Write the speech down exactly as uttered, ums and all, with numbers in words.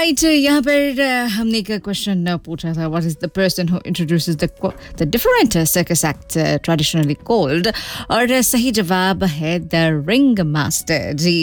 right यहाँ पर uh, हमने एक क्वेश्चन पूछा था what is the person who introduces the the different circus act traditionally called और सही जवाब है द रिंग मास्टर जी